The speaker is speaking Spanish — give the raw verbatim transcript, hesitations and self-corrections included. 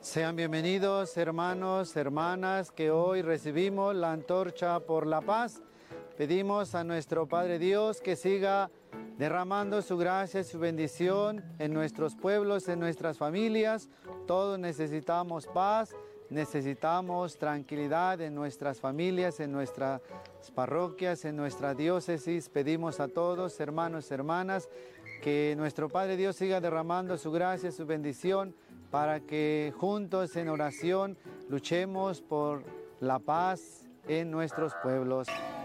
Sean bienvenidos, hermanos, hermanas, que hoy recibimos la antorcha por la paz. Pedimos a nuestro Padre Dios que siga derramando su gracia y su bendición en nuestros pueblos, en nuestras familias. Todos necesitamos paz, necesitamos tranquilidad en nuestras familias, en nuestras parroquias, en nuestra diócesis. Pedimos a todos, hermanos, hermanas, que nuestro Padre Dios siga derramando su gracia, su bendición, para que juntos en oración luchemos por la paz en nuestros pueblos.